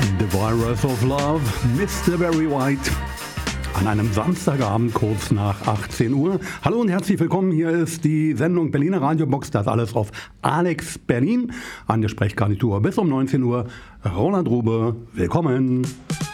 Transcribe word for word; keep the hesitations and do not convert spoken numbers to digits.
The Virus of Love, Mister Barry White. An einem Samstagabend kurz nach achtzehn Uhr. Hallo und herzlich willkommen. Hier ist die Sendung Berliner Radiobox. Das alles auf Alex Berlin. An der Sprechgarnitur bis um neunzehn Uhr. Roland Rube, willkommen.